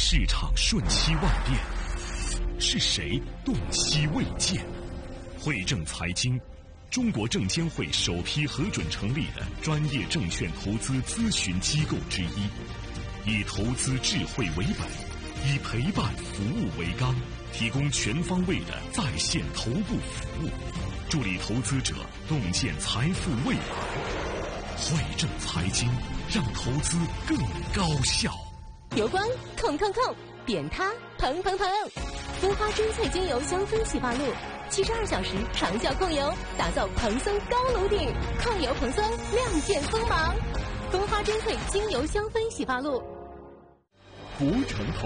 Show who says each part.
Speaker 1: 市场瞬息万变，是谁动息未见？汇正财经，中国证监会首批核准成立的专业证券投资咨询机构之一，以投资智慧为本，以陪伴服务为纲，提供全方位的在线头部服务，助力投资者洞见财富未来。汇正财经，让投资更高效。
Speaker 2: 油光控，扁塌蓬，蜂花珍萃精油香氛洗发露，72小时长效控油，打造蓬松高颅顶，抗油蓬松，亮剑锋芒。蜂花珍萃精油香氛洗发露。
Speaker 1: 国城投